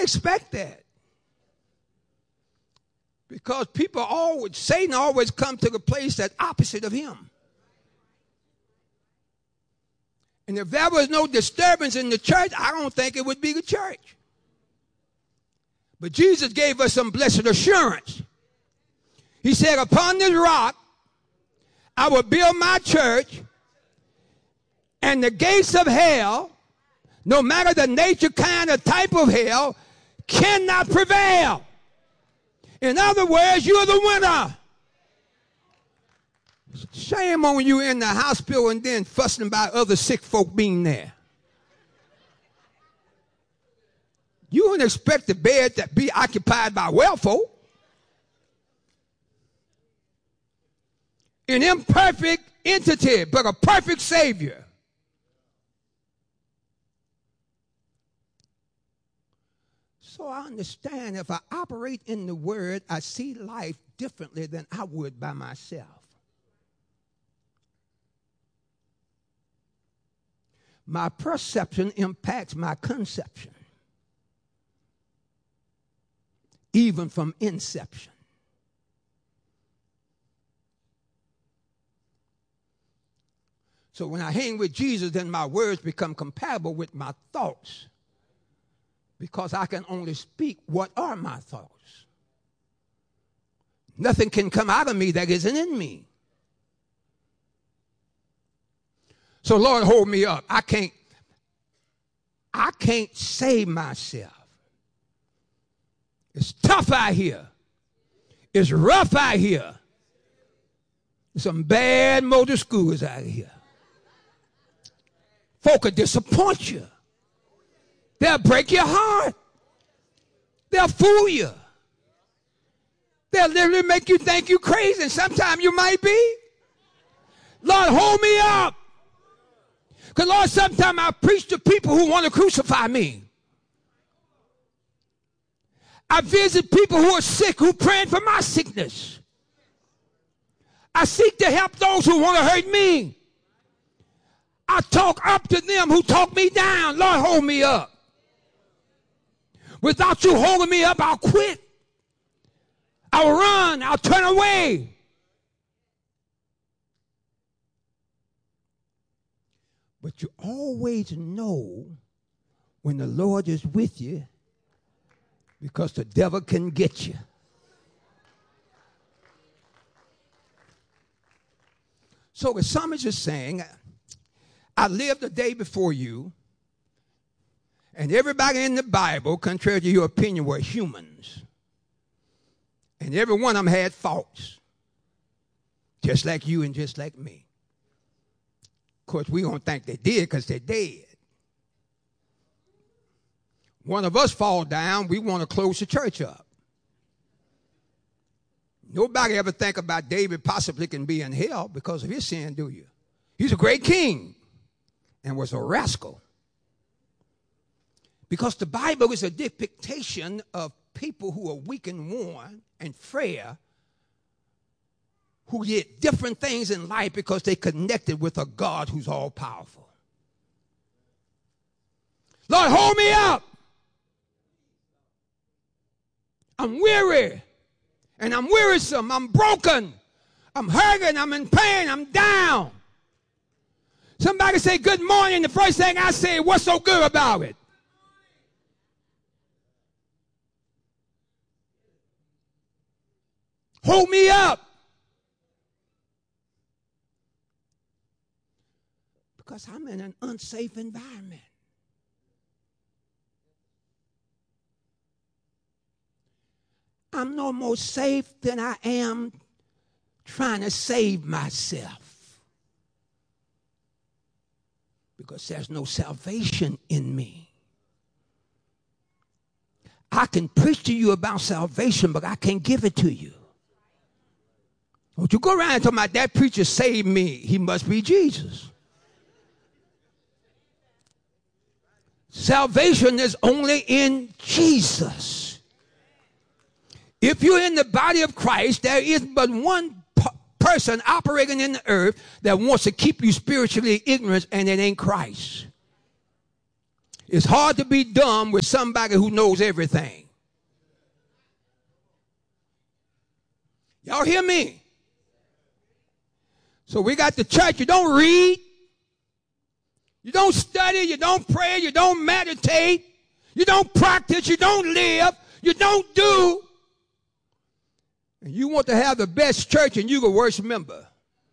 I expect that. Because Satan always comes to the place that's opposite of him. And if there was no disturbance in the church, I don't think it would be the church. But Jesus gave us some blessed assurance. He said, upon this rock, I will build my church, and the gates of hell, no matter the nature, kind, or type of hell, cannot prevail. In other words, you're the winner. Shame on you in the hospital and then fussing about other sick folk being there. You wouldn't expect the bed to be occupied by well folk. An imperfect entity, but a perfect Savior. So I understand if I operate in the Word, I see life differently than I would by myself. My perception impacts my conception, even from inception. So when I hang with Jesus, then my words become compatible with my thoughts, because I can only speak what are my thoughts. Nothing can come out of me that isn't in me. So Lord, hold me up. I can't save myself. It's tough out here. It's rough out here. There's some bad motor schools out here. Folk will disappoint you. They'll break your heart. They'll fool you. They'll literally make you think you're crazy, and sometimes you might be. Lord, hold me up. Because, Lord, sometimes I preach to people who want to crucify me. I visit people who are sick, who are praying for my sickness. I seek to help those who want to hurt me. I talk up to them who talk me down. Lord, hold me up. Without you holding me up, I'll quit. I'll run. I'll turn away. But you always know when the Lord is with you, because the devil can get you. So the psalmist is saying, I lived the day before you, and everybody in the Bible, contrary to your opinion, were humans. And every one of them had faults, just like you and just like me. Of course, we don't think they did because they're dead. One of us fall down, we want to close the church up. Nobody ever think about David possibly can be in hell because of his sin, do you? He's a great king and was a rascal. Because the Bible is a depiction of people who are weak and worn and frail, who did different things in life because they connected with a God who's all powerful. Lord, hold me up. I'm weary and I'm wearisome. I'm broken. I'm hurting. I'm in pain. I'm down. Somebody say good morning. The first thing I say, what's so good about it? Hold me up. Because I'm in an unsafe environment. I'm no more safe than I am trying to save myself. Because there's no salvation in me. I can preach to you about salvation, but I can't give it to you. Don't you go around and talk about that preacher saved me. He must be Jesus. Salvation is only in Jesus. If you're in the body of Christ, there is but one person operating in the earth that wants to keep you spiritually ignorant, and it ain't Christ. It's hard to be dumb with somebody who knows everything. Y'all hear me? So we got the church. You don't read. You don't study. You don't pray. You don't meditate. You don't practice. You don't live. You don't do. And you want to have the best church and you're the worst member.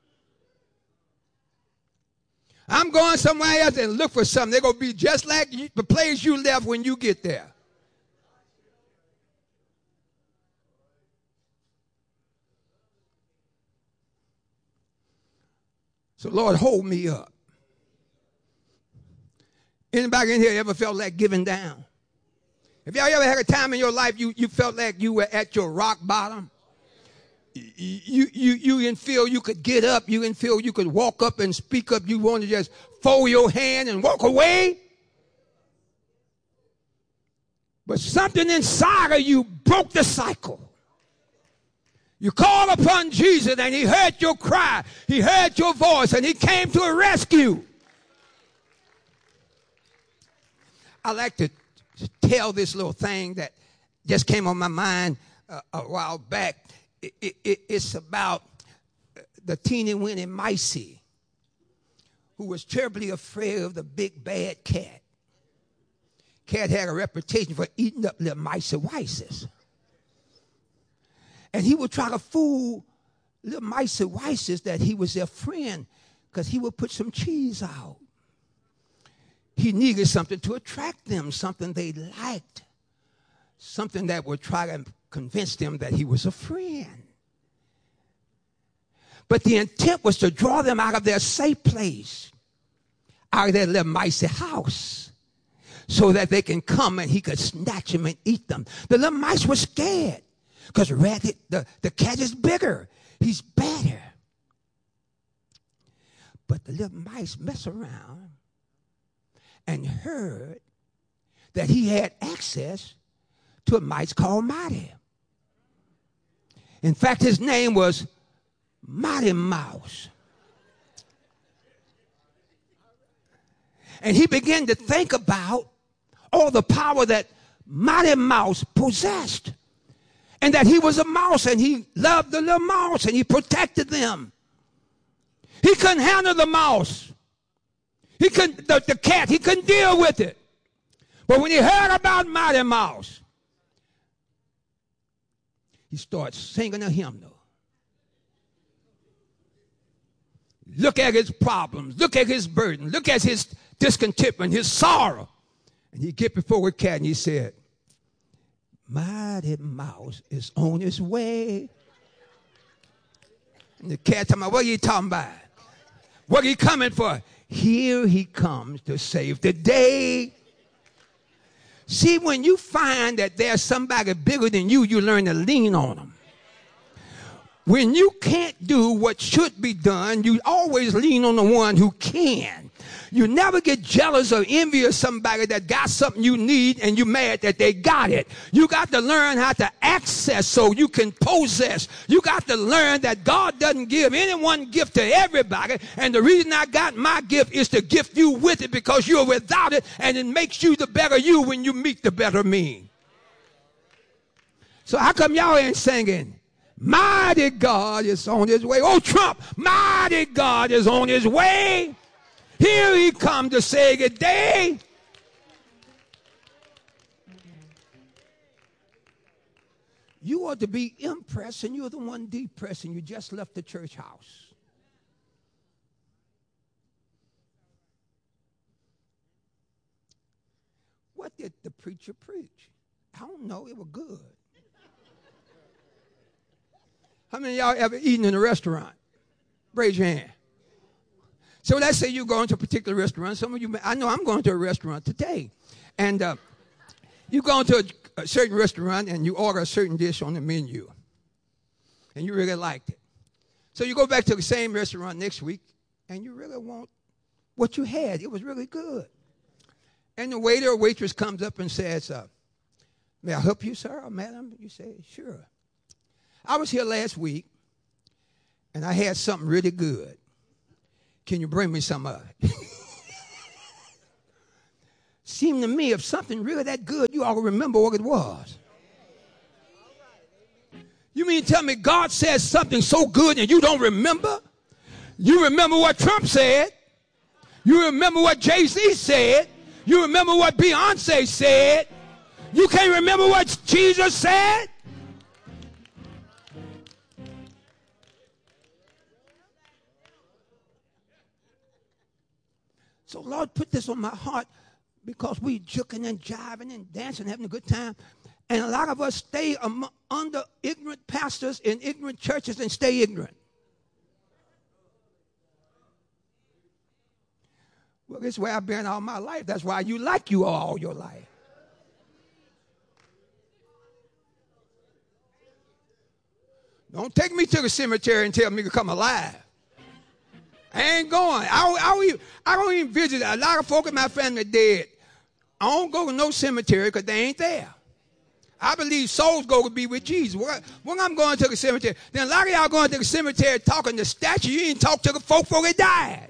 I'm going somewhere else and look for something. They're going to be just like the place you left when you get there. So, Lord, hold me up. Anybody in here ever felt like giving down? Have y'all ever had a time in your life you felt like you were at your rock bottom? You didn't feel you could get up. You didn't feel you could walk up and speak up. You wanted to just fold your hand and walk away. But something inside of you broke the cycle. You called upon Jesus and he heard your cry. He heard your voice and he came to a rescue. I like to tell this little thing that just came on my mind a while back. It's about the teeny weeny micey who was terribly afraid of the big bad cat. Cat had a reputation for eating up little micey wises. And he would try to fool little micey wises that he was their friend because he would put some cheese out. He needed something to attract them, something they liked, something that would try to convince them that he was a friend. But the intent was to draw them out of their safe place, out of their little micey house, so that they can come and he could snatch them and eat them. The little mice were scared because the cat is bigger. He's better. But the little mice mess around and heard that he had access to a mice called Mighty. In fact, his name was Mighty Mouse. And he began to think about all the power that Mighty Mouse possessed. And that he was a mouse and he loved the little mouse and he protected them. He couldn't handle the mouse. He couldn't, the cat, he couldn't deal with it. But when he heard about Mighty Mouse, he started singing a hymnal. Look at his problems. Look at his burden. Look at his discontentment, his sorrow. And he get before the cat and he said, Mighty Mouse is on his way. And the cat told me, what are you talking about? What are you coming for? Here he comes to save the day. See, when you find that there's somebody bigger than you, you learn to lean on them. When you can't do what should be done, you always lean on the one who can. You never get jealous or envious of somebody that got something you need and you're mad that they got it. You got to learn how to access so you can possess. You got to learn that God doesn't give any one gift to everybody. And the reason I got my gift is to gift you with it because you're without it and it makes you the better you when you meet the better me. So how come y'all ain't singing? Mighty God is on his way. Oh, Trump, mighty God is on his way. Here he come to save the day. You ought to be impressed and you're the one depressed and you just left the church house. What did the preacher preach? I don't know. It was good. How many of y'all ever eaten in a restaurant? Raise your hand. So let's say you're going to a particular restaurant. Some of you, I know I'm going to a restaurant today. And you go into a certain restaurant and you order a certain dish on the menu. And you really liked it. So you go back to the same restaurant next week and you really want what you had. It was really good. And the waiter or waitress comes up and says, may I help you, sir or madam? You say, sure. I was here last week, and I had something really good. Can you bring me some of it? Seemed to me if something really that good, you ought to remember what it was. You mean tell me God says something so good and you don't remember? You remember what Trump said. You remember what Jay-Z said. You remember what Beyonce said. You can't remember what Jesus said? So Lord put this on my heart because we juking and jiving and dancing, having a good time. And a lot of us stay under ignorant pastors in ignorant churches and stay ignorant. Well, this is where I've been all my life. That's why you like you all your life. Don't take me to the cemetery and tell me to come alive. I ain't going. I don't even visit. A lot of folk in my family dead. I don't go to no cemetery because they ain't there. I believe souls go to be with Jesus. When I'm going to the cemetery, then a lot of y'all going to the cemetery talking to statues. You ain't talk to the folk before they died.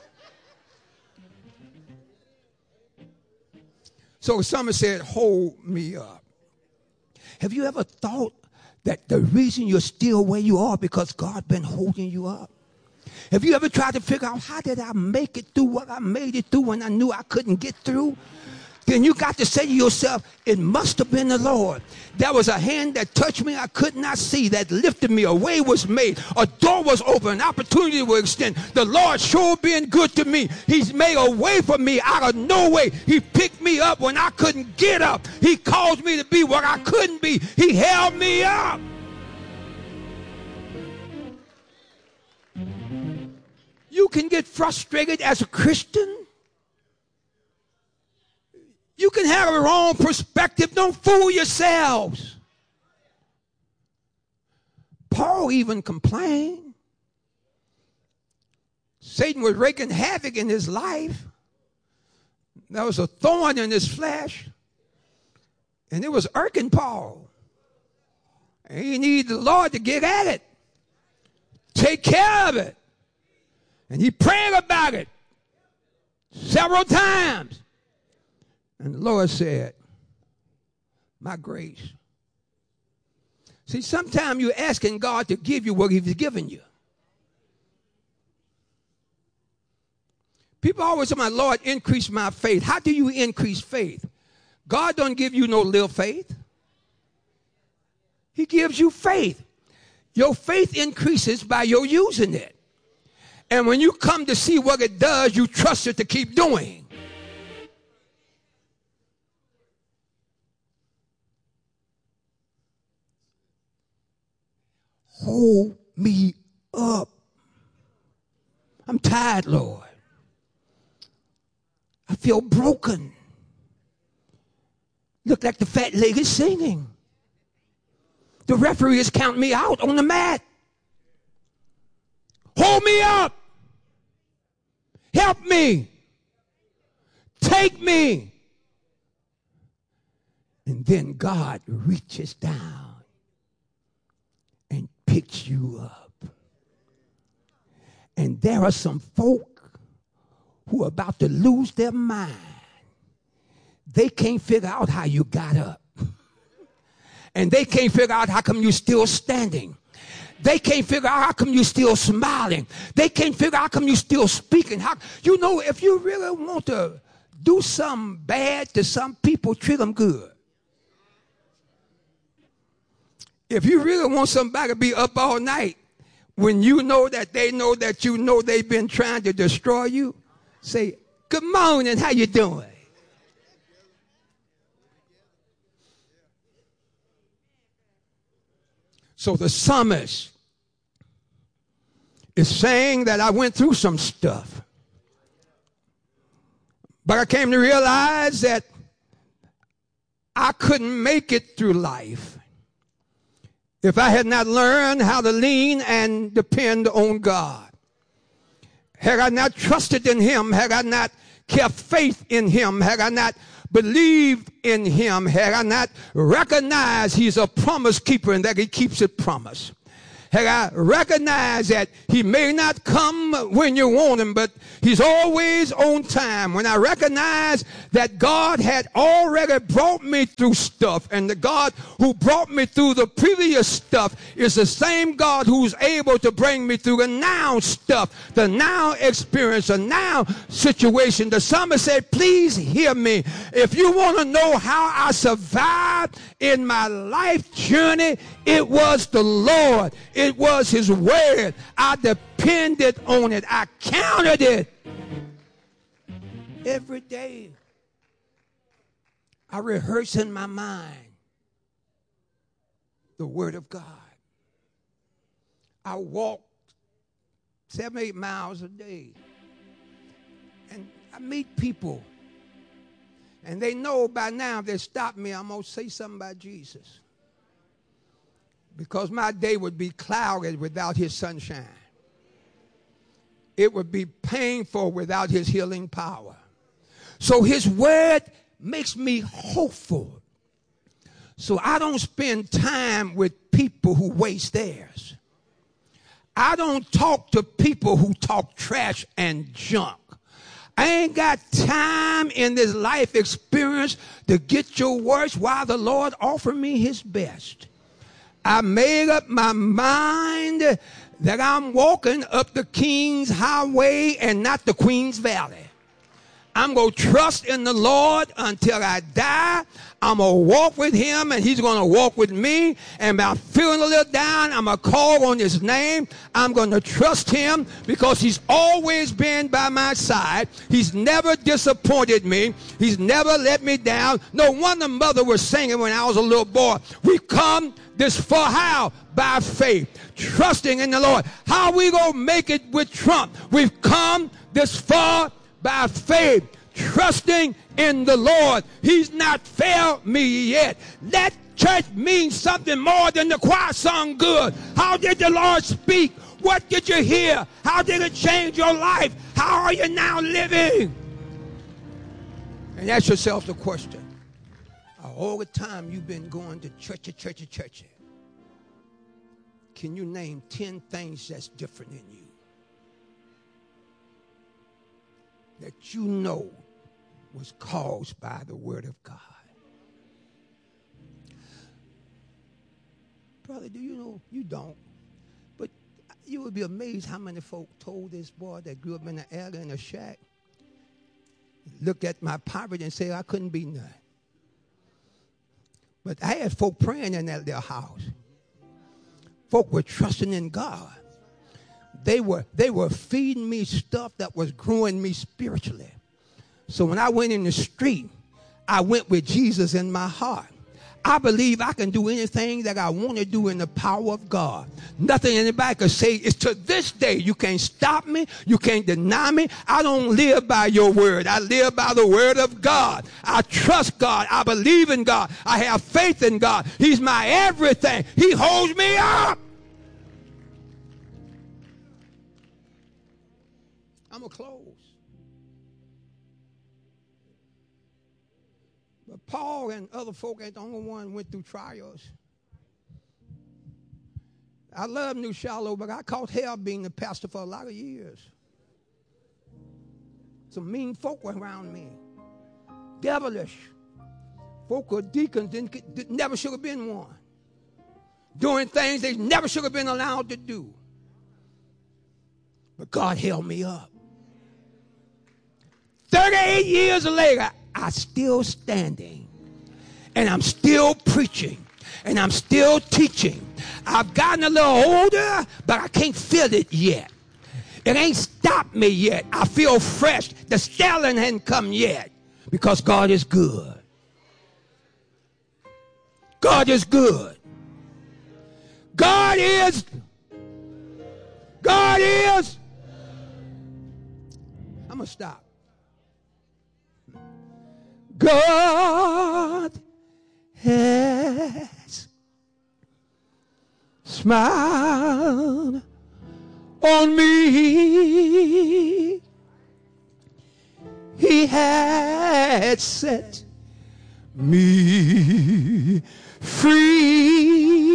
So someone said, hold me up. Have you ever thought that the reason you're still where you are because God been holding you up? Have you ever tried to figure out how did I make it through what I made it through when I knew I couldn't get through? Then you got to say to yourself, it must have been the Lord. There was a hand that touched me I could not see, that lifted me. A way was made. A door was open. An opportunity was extended. The Lord sure been good to me. He's made a way for me out of no way. He picked me up when I couldn't get up. He caused me to be what I couldn't be. He held me up. You can get frustrated as a Christian. You can have a wrong perspective. Don't fool yourselves. Paul even complained. Satan was wreaking havoc in his life. There was a thorn in his flesh. And it was irking Paul. And he needed the Lord to get at it. Take care of it. And he prayed about it several times. And the Lord said, my grace. See, sometimes you're asking God to give you what he's given you. People always say, my Lord, increase my faith. How do you increase faith? God don't give you no little faith. He gives you faith. Your faith increases by your using it. And when you come to see what it does, you trust it to keep doing. Hold me up. I'm tired, Lord. I feel broken. Look like the fat lady singing. The referee is counting me out on the mat. Hold me up. Help me. Take me. And then God reaches down and picks you up. And there are some folk who are about to lose their mind. They can't figure out how you got up. And they can't figure out how come you're still standing. They can't figure out how come you're still smiling. They can't figure out how come you're still speaking. You know, if you really want to do something bad to some people, treat them good. If you really want somebody to be up all night, when you know that they know that you know they've been trying to destroy you, say, good morning, how you doing? So the psalmist is saying that I went through some stuff. But I came to realize that I couldn't make it through life if I had not learned how to lean and depend on God. Had I not trusted in him, had I not kept faith in him, had I not believed in him, had I not recognized he's a promise keeper and that he keeps his promise, And I recognize that he may not come when you want him, but he's always on time. When I recognize that God had already brought me through stuff, and the God who brought me through the previous stuff is the same God who's able to bring me through the now stuff, the now experience, the now situation. The psalmist said, please hear me. If you want to know how I survived in my life journey, it was the Lord. It was his word. I depended on it. I counted it every day. I rehearse in my mind the word of God. I walk 7-8 miles a day. And I meet people. And they know by now if they stop me, I'm going to say something about Jesus. Because my day would be clouded without his sunshine. It would be painful without his healing power. So his word makes me hopeful. So I don't spend time with people who waste theirs. I don't talk to people who talk trash and junk. I ain't got time in this life experience to get your worst while the Lord offered me his best. I made up my mind that I'm walking up the King's Highway and not the Queen's Valley. I'm going to trust in the Lord until I die. I'm going to walk with him, and he's going to walk with me. And if I'm feeling a little down, I'm going to call on his name. I'm going to trust him because he's always been by my side. He's never disappointed me. He's never let me down. No wonder Mother was singing when I was a little boy. We've come this far. How? By faith. Trusting in the Lord. How we going to make it with Trump? We've come this far by faith, trusting in the Lord. He's not failed me yet. That church means something more than the choir sung good. How did the Lord speak? What did you hear? How did it change your life? How are you now living? And ask yourself the question. All the time you've been going to church, can you name 10 things that's different in you? That you know was caused by the word of God. Brother, do you know? You don't. But you would be amazed how many folk told this boy that grew up in the alley in a shack, looked at my poverty and said, I couldn't be nothing. But I had folk praying in that little house. Folk were trusting in God. They were feeding me stuff that was growing me spiritually. So when I went in the street, I went with Jesus in my heart. I believe I can do anything that I want to do in the power of God. Nothing anybody can say. It's to this day. You can't stop me. You can't deny me. I don't live by your word. I live by the word of God. I trust God. I believe in God. I have faith in God. He's my everything. He holds me up. I'm going to close. But Paul and other folk ain't the only one went through trials. I love New Shiloh, but I caught hell being the pastor for a lot of years. Some mean folk were around me. Devilish. Folk were deacons, never should have been one. Doing things they never should have been allowed to do. But God held me up. 38 years later, I'm still standing. And I'm still preaching. And I'm still teaching. I've gotten a little older, but I can't feel it yet. It ain't stopped me yet. I feel fresh. The stallion hadn't come yet. Because God is good. God is good. God is. I'm going to stop. God has smiled on me. He had set me free.